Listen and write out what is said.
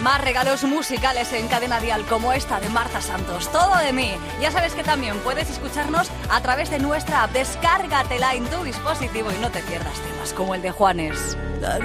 Más regalos musicales en Cadena Dial como esta de Marta Santos, Todo de mí. Ya sabes que también puedes escucharnos a través de nuestra app. Descárgatela en tu dispositivo y no te pierdas temas como el de Juanes.